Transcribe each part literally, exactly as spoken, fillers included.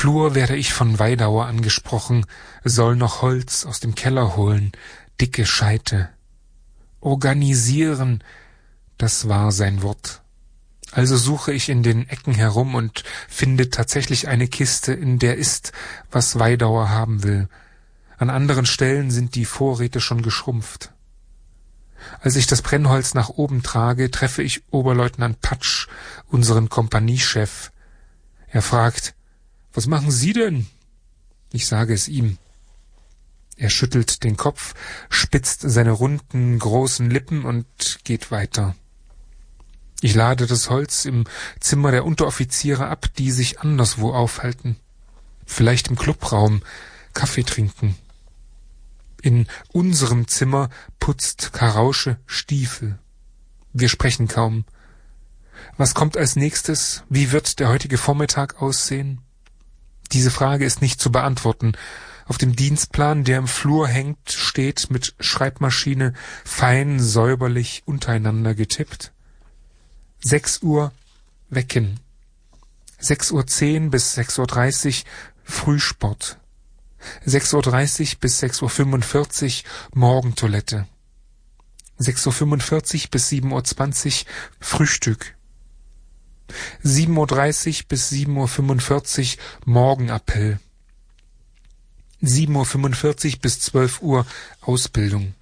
Flur werde ich von Weidauer angesprochen, soll noch Holz aus dem Keller holen, dicke Scheite. Organisieren, das war sein Wort. Also suche ich in den Ecken herum und finde tatsächlich eine Kiste, in der ist, was Weidauer haben will. An anderen Stellen sind die Vorräte schon geschrumpft. Als ich das Brennholz nach oben trage, treffe ich Oberleutnant Patsch, unseren Kompaniechef. Er fragt, »Was machen Sie denn?« Ich sage es ihm. Er schüttelt den Kopf, spitzt seine runden, großen Lippen und geht weiter. Ich lade das Holz im Zimmer der Unteroffiziere ab, die sich anderswo aufhalten. Vielleicht im Clubraum, Kaffee trinken. In unserem Zimmer putzt Karausche Stiefel. Wir sprechen kaum. Was kommt als nächstes? Wie wird der heutige Vormittag aussehen? Diese Frage ist nicht zu beantworten. Auf dem Dienstplan, der im Flur hängt, steht mit Schreibmaschine fein säuberlich untereinander getippt. Sechs Uhr wecken. Sechs Uhr zehn bis sechs Uhr dreißig Frühsport. Sechs Uhr dreißig bis sechs Uhr fünfundvierzig Morgentoilette. Sechs Uhr fünfundvierzig bis sieben Uhr zwanzig Frühstück. Sieben Uhr dreißig bis sieben Uhr fünfundvierzig Morgenappell. Sieben Uhr fünfundvierzig bis zwölf Uhr Ausbildung.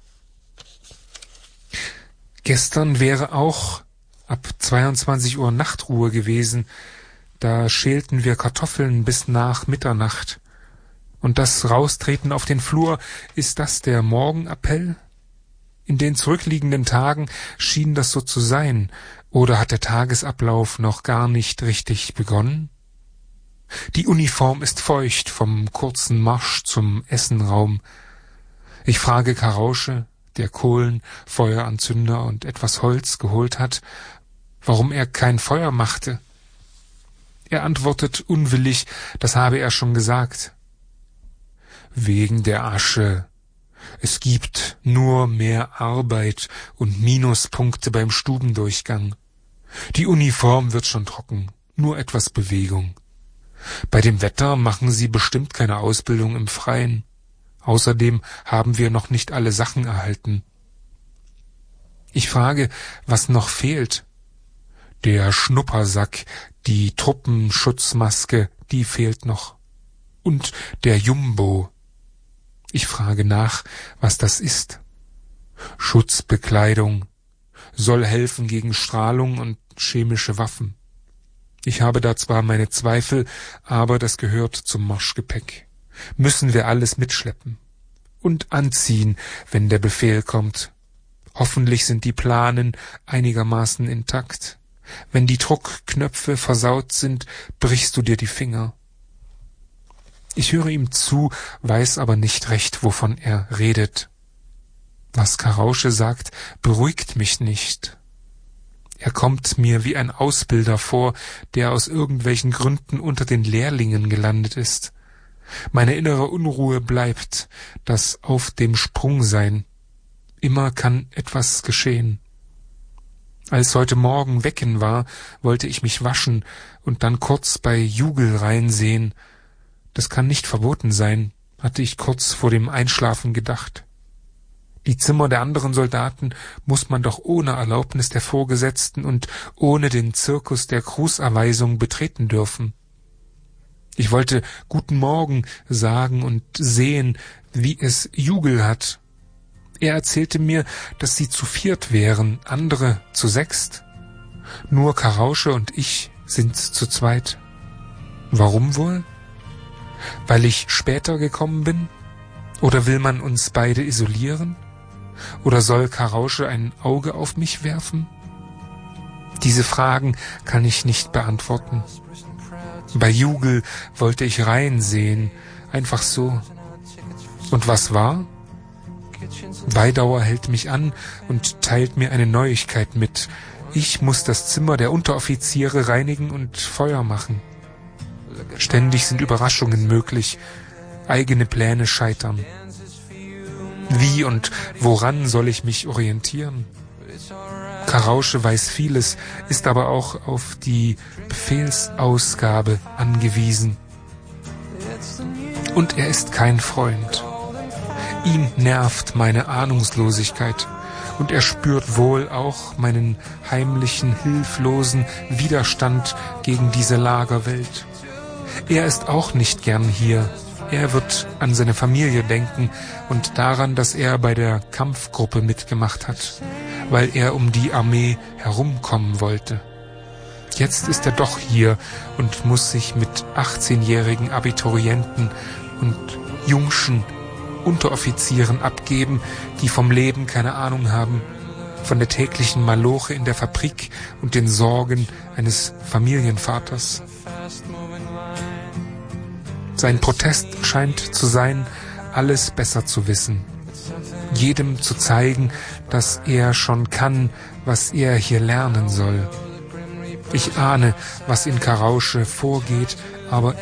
Gestern wäre auch ab zweiundzwanzig Uhr Nachtruhe gewesen. Da schälten wir Kartoffeln bis nach Mitternacht. Und das Raustreten auf den Flur, ist das der Morgenappell? In den zurückliegenden Tagen schien das so zu sein, oder hat der Tagesablauf noch gar nicht richtig begonnen? Die Uniform ist feucht vom kurzen Marsch zum Essenraum. Ich frage Karausche, der Kohlen, Feueranzünder und etwas Holz geholt hat, warum er kein Feuer machte. Er antwortet unwillig, das habe er schon gesagt. Wegen der Asche. Es gibt nur mehr Arbeit und Minuspunkte beim Stubendurchgang. Die Uniform wird schon trocken, nur etwas Bewegung. Bei dem Wetter machen Sie bestimmt keine Ausbildung im Freien. Außerdem haben wir noch nicht alle Sachen erhalten. Ich frage, was noch fehlt. Der Schnuppersack, die Truppenschutzmaske, die fehlt noch. Und der Jumbo. Ich frage nach, was das ist. Schutzbekleidung, soll helfen gegen Strahlung und chemische Waffen. Ich habe da zwar meine Zweifel, aber das gehört zum Marschgepäck. Müssen wir alles mitschleppen. Und anziehen, wenn der Befehl kommt. Hoffentlich sind die Planen einigermaßen intakt. Wenn die Druckknöpfe versaut sind, brichst du dir die Finger. Ich höre ihm zu, weiß aber nicht recht, wovon er redet. Was Karausche sagt, beruhigt mich nicht. Er kommt mir wie ein Ausbilder vor, der aus irgendwelchen Gründen unter den Lehrlingen gelandet ist. Meine innere Unruhe bleibt, das Auf dem Sprung sein. Immer kann etwas geschehen. Als heute Morgen Wecken war, wollte ich mich waschen und dann kurz bei Jugel reinsehen. Das kann nicht verboten sein, hatte ich kurz vor dem Einschlafen gedacht. Die Zimmer der anderen Soldaten muss man doch ohne Erlaubnis der Vorgesetzten und ohne den Zirkus der Grußerweisung betreten dürfen. Ich wollte Guten Morgen sagen und sehen, wie es Jugel hat. Er erzählte mir, dass sie zu viert wären, andere zu sechst. Nur Karausche und ich sind zu zweit. Warum wohl? Weil ich später gekommen bin? Oder will man uns beide isolieren? Oder soll Karausche ein Auge auf mich werfen? Diese Fragen kann ich nicht beantworten. Bei Jugel wollte ich reinsehen, einfach so. Und was war? Weidauer hält mich an und teilt mir eine Neuigkeit mit. Ich muss das Zimmer der Unteroffiziere reinigen und Feuer machen. Ständig sind Überraschungen möglich, eigene Pläne scheitern. Wie und woran soll ich mich orientieren? Karausche weiß vieles, ist aber auch auf die Befehlsausgabe angewiesen. Und er ist kein Freund. Ihn nervt meine Ahnungslosigkeit. Und er spürt wohl auch meinen heimlichen, hilflosen Widerstand gegen diese Lagerwelt. Er ist auch nicht gern hier. Er wird an seine Familie denken und daran, dass er bei der Kampfgruppe mitgemacht hat, weil er um die Armee herumkommen wollte. Jetzt ist er doch hier und muss sich mit achtzehnjährigen Abiturienten und jungschen Unteroffizieren abgeben, die vom Leben keine Ahnung haben, von der täglichen Maloche in der Fabrik und den Sorgen eines Familienvaters. Sein Protest scheint zu sein, alles besser zu wissen, jedem zu zeigen, dass er schon kann, was er hier lernen soll. Ich ahne, was in Karausche vorgeht, aber